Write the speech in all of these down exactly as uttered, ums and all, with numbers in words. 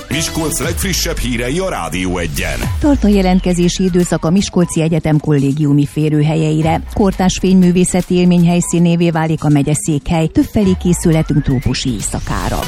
Miskolc legfrissebb hírei a Rádió Egyen. Tart a jelentkezési időszak a Miskolci Egyetem kollégiumi férőhelyeire. Kortárs fényművészeti élmény helyszínévé válik a megyeszékhely. Többfelé készületünk trópusi éjszakára.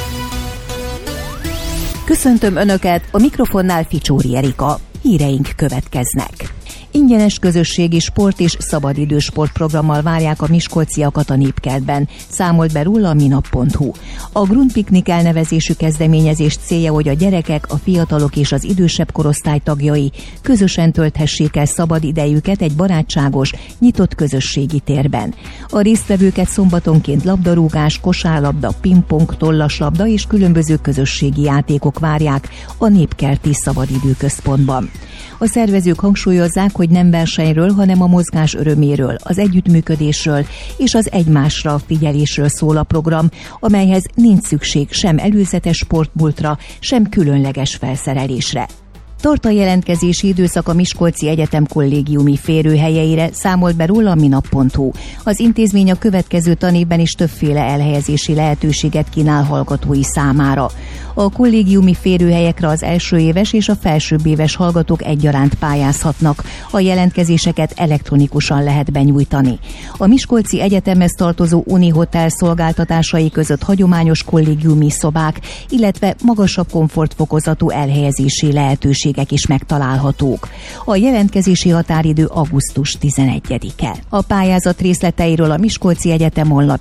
Köszöntöm Önöket, a mikrofonnál Ficsóri Erika. Híreink következnek. Ingyenes közösségi sport és szabadidős sportprogrammal várják a miskolciakat a Népkertben, számolt be róla a minap pont hu. A Grundpiknik elnevezésű kezdeményezés célja, hogy a gyerekek, a fiatalok és az idősebb korosztály tagjai közösen tölthessék el szabad idejüket egy barátságos, nyitott közösségi térben. A résztvevőket szombatonként labdarúgás, kosárlabda, pingpong, tollaslabda és különböző közösségi játékok várják a Népkerti Szabadidőközpontban. A szervezők hangsúlyozzák, hogy nem versenyről, hanem a mozgás öröméről, az együttműködésről és az egymásra figyelésről szól a program, amelyhez nincs szükség sem előzetes sportmúltra, sem különleges felszerelésre. Tart a jelentkezési időszak a Miskolci Egyetem kollégiumi férőhelyeire, számolt be róla a minap pont hu. Az intézmény a következő tanévben is többféle elhelyezési lehetőséget kínál hallgatói számára. A kollégiumi férőhelyekre az első éves és a felsőbb éves hallgatók egyaránt pályázhatnak. A jelentkezéseket elektronikusan lehet benyújtani. A Miskolci Egyetemhez tartozó Uni Hotel szolgáltatásai között hagyományos kollégiumi szobák, illetve magasabb komfortfokozatú elhelyezési lehetőségek is megtalálhatók. A jelentkezési határidő augusztus tizenegyedike. A pályázat részleteiről a Miskolci Egyetem honlapján